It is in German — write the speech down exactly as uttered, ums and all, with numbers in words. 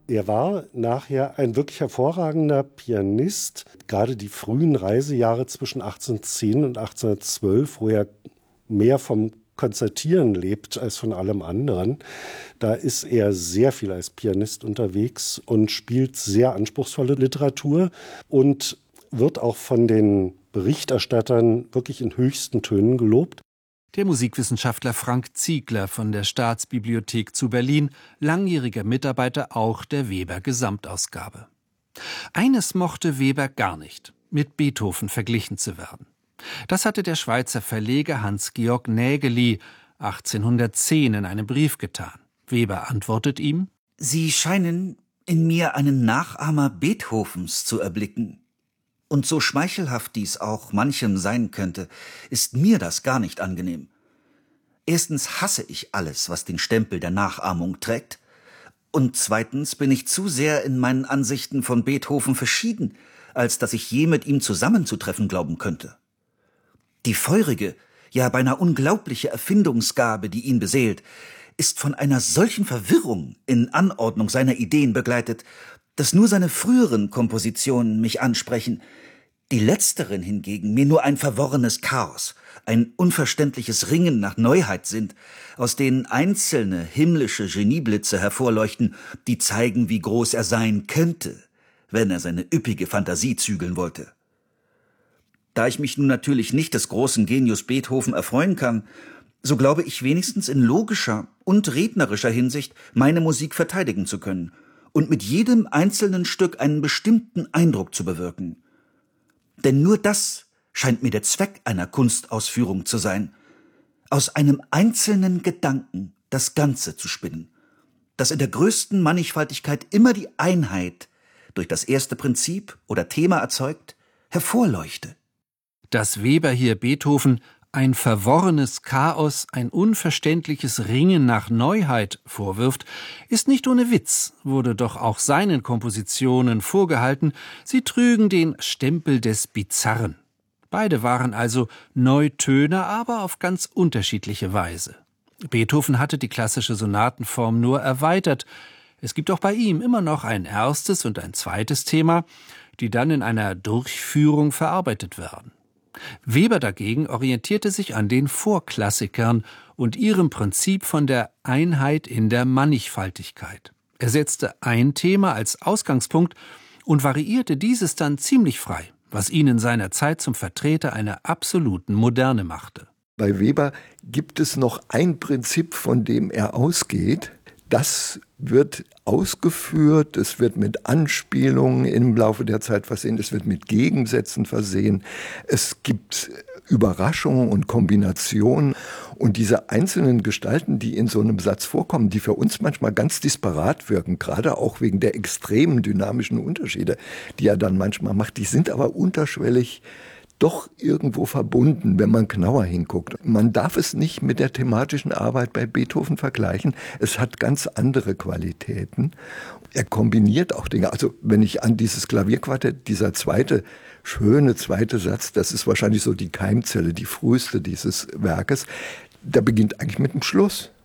Er war nachher ein wirklich hervorragender Pianist. Gerade die frühen Reisejahre zwischen achtzehnhundertzehn und achtzehnhundertzwölf, wo er mehr vom Konzertieren lebt als von allem anderen. Da ist er sehr viel als Pianist unterwegs und spielt sehr anspruchsvolle Literatur und wird auch von den Berichterstattern wirklich in höchsten Tönen gelobt. Der Musikwissenschaftler Frank Ziegler von der Staatsbibliothek zu Berlin, langjähriger Mitarbeiter auch der Weber-Gesamtausgabe. Eines mochte Weber gar nicht, mit Beethoven verglichen zu werden. Das hatte der Schweizer Verleger Hans-Georg Nägeli achtzehnhundertzehn in einem Brief getan. Weber antwortet ihm: »Sie scheinen in mir einen Nachahmer Beethovens zu erblicken. Und so schmeichelhaft dies auch manchem sein könnte, ist mir das gar nicht angenehm. Erstens hasse ich alles, was den Stempel der Nachahmung trägt. Und zweitens bin ich zu sehr in meinen Ansichten von Beethoven verschieden, als dass ich je mit ihm zusammenzutreffen glauben könnte. Die feurige, ja beinahe unglaubliche Erfindungsgabe, die ihn beseelt, ist von einer solchen Verwirrung in Anordnung seiner Ideen begleitet, dass nur seine früheren Kompositionen mich ansprechen, die letzteren hingegen mir nur ein verworrenes Chaos, ein unverständliches Ringen nach Neuheit sind, aus denen einzelne himmlische Genieblitze hervorleuchten, die zeigen, wie groß er sein könnte, wenn er seine üppige Fantasie zügeln wollte. Da ich mich nun natürlich nicht des großen Genius Beethoven erfreuen kann, so glaube ich wenigstens in logischer und rednerischer Hinsicht meine Musik verteidigen zu können und mit jedem einzelnen Stück einen bestimmten Eindruck zu bewirken. Denn nur das scheint mir der Zweck einer Kunstausführung zu sein, aus einem einzelnen Gedanken das Ganze zu spinnen, das in der größten Mannigfaltigkeit immer die Einheit durch das erste Prinzip oder Thema erzeugt, hervorleuchte. Dass Weber hier Beethoven ein verworrenes Chaos, ein unverständliches Ringen nach Neuheit vorwirft, ist nicht ohne Witz, wurde doch auch seinen Kompositionen vorgehalten, sie trügen den Stempel des Bizarren. Beide waren also Neutöner, aber auf ganz unterschiedliche Weise. Beethoven hatte die klassische Sonatenform nur erweitert. Es gibt auch bei ihm immer noch ein erstes und ein zweites Thema, die dann in einer Durchführung verarbeitet werden. Weber dagegen orientierte sich an den Vorklassikern und ihrem Prinzip von der Einheit in der Mannigfaltigkeit. Er setzte ein Thema als Ausgangspunkt und variierte dieses dann ziemlich frei, was ihn in seiner Zeit zum Vertreter einer absoluten Moderne machte. Bei Weber gibt es noch ein Prinzip, von dem er ausgeht. Das wird ausgeführt, es wird mit Anspielungen im Laufe der Zeit versehen, es wird mit Gegensätzen versehen, es gibt Überraschungen und Kombinationen und diese einzelnen Gestalten, die in so einem Satz vorkommen, die für uns manchmal ganz disparat wirken, gerade auch wegen der extremen dynamischen Unterschiede, die er dann manchmal macht, die sind aber unterschwellig doch irgendwo verbunden, wenn man genauer hinguckt. Man darf es nicht mit der thematischen Arbeit bei Beethoven vergleichen. Es hat ganz andere Qualitäten. Er kombiniert auch Dinge. Also wenn ich an dieses Klavierquartett, dieser zweite, schöne zweite Satz, das ist wahrscheinlich so die Keimzelle, die früheste dieses Werkes, der beginnt eigentlich mit dem Schluss.